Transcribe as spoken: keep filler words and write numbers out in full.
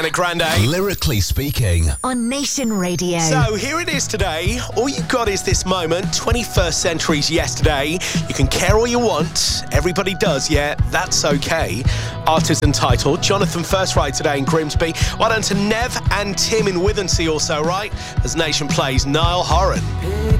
Ariana Grande. Lyrically speaking. On Nation Radio. So here it is today. All you got is this moment. twenty-first century's yesterday. You can care all you want. Everybody does, yeah, that's okay. Artist and title. Jonathan First right today in Grimsby. Well done to Nev and Tim in Withensea also, right? As Nation plays Niall Horan.